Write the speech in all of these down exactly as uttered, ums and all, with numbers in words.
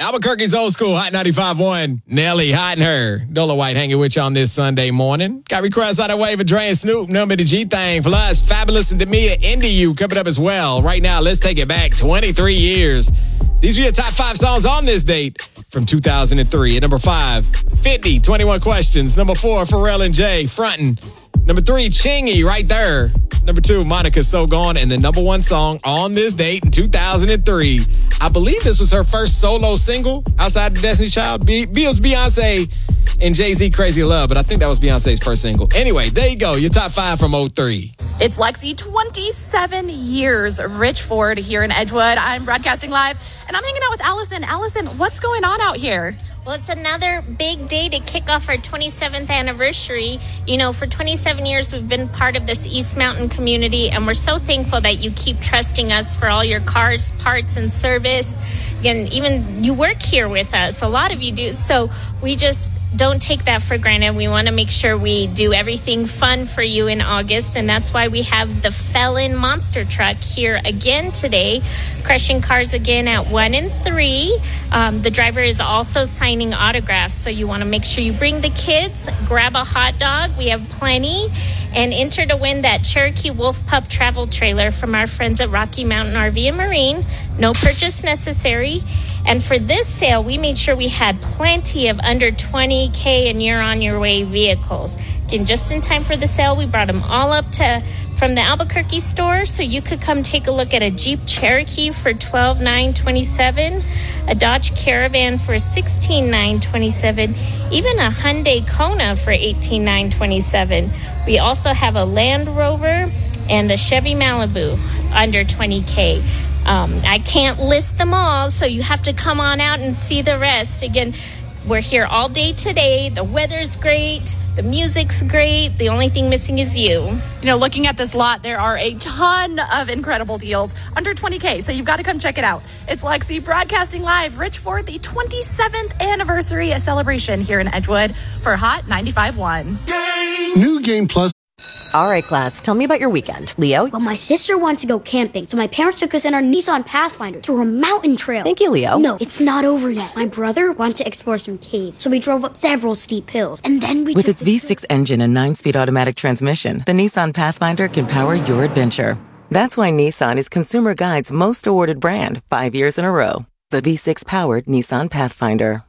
Albuquerque's Old School Hot ninety-five point one. Nelly, Hot and Her. Dola White hanging with you on this Sunday morning. Got requests out of way for Dre and Snoop, Number the G-Thing. Plus, Fabulous and Demia, Into You coming up as well. Right now, let's take it back twenty-three years. These are your top five songs on this date from two thousand three. At number five, fifty, twenty-one Questions. Number four, Pharrell and Jay, Frontin'. Number three, Chingy, Right There. Number two, Monica's So Gone. And the number one song on this date in two thousand three. I believe this was her first solo single outside of Destiny's Child. Be- Be- it was Beyonce and Jay-Z, Crazy Love, but I think that was Beyonce's first single. Anyway, there you go. Your top five from oh three. It's Lexi, twenty-seven years. Rich Ford here in Edgewood. I'm broadcasting live, and I'm hanging out with Allison. Allison, what's going on out here? Well, it's another big day to kick off our twenty-seventh anniversary. You know, for twenty-seven years, we've been part of this East Mountain community, and we're so thankful that you keep trusting us for all your cars, parts, and service. And even you work here with us. A lot of you do. So we just don't take that for granted. We want to make sure we do everything fun for you in August, and that's why we have the Felon Monster Truck here again today, crushing cars again at one and three. Um, the driver is also signing autographs, so you want to make sure you bring the kids, grab a hot dog. We have plenty, and enter to win that Cherokee Wolf Pup travel trailer from our friends at Rocky Mountain R V and Marine. No purchase necessary. And for this sale, we made sure we had plenty of under twenty K and you're on your way vehicles. Again, just in time for the sale, we brought them all up to from the Albuquerque store, so you could come take a look at a Jeep Cherokee for twelve thousand nine hundred twenty-seven dollars, a Dodge Caravan for sixteen thousand nine hundred twenty-seven dollars, even a Hyundai Kona for eighteen thousand nine hundred twenty-seven dollars. We also have a Land Rover and a Chevy Malibu under twenty K. Um, I can't list them all, so you have to come on out and see the rest. Again, we're here all day today. The weather's great. The music's great. The only thing missing is you. You know, looking at this lot, there are a ton of incredible deals under twenty K, so you've got to come check it out. It's Lexi broadcasting live, Rich Ford, the twenty-seventh anniversary celebration here in Edgewood for Hot ninety-five point one. New Game Plus. All right, class, tell me about your weekend. Leo? Well, my sister wants to go camping, so my parents took us in our Nissan Pathfinder through a mountain trail. Thank you, Leo. No, it's not over yet. My brother wanted to explore some caves, so we drove up several steep hills, and then we With took its the V six engine and nine-speed automatic transmission, the Nissan Pathfinder can power your adventure. That's why Nissan is Consumer Guide's most awarded brand, five years in a row. The V six-powered Nissan Pathfinder.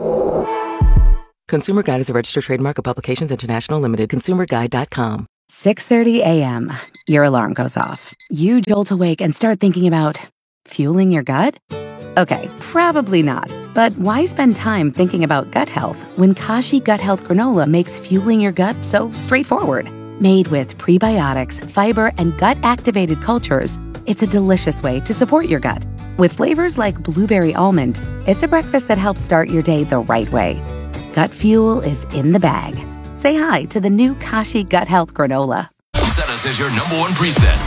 Consumer Guide is a registered trademark of Publications International Limited. consumer guide dot com. six thirty a.m. Your alarm goes off. You jolt awake and start thinking about fueling your gut? Okay, probably not. But why spend time thinking about gut health when Kashi Gut Health Granola makes fueling your gut so straightforward? Made with prebiotics, fiber, and gut-activated cultures, it's a delicious way to support your gut. With flavors like blueberry almond, it's a breakfast that helps start your day the right way. Gut fuel is in the bag. Say hi to the new Kashi Gut Health Granola. Set us as your number one preset.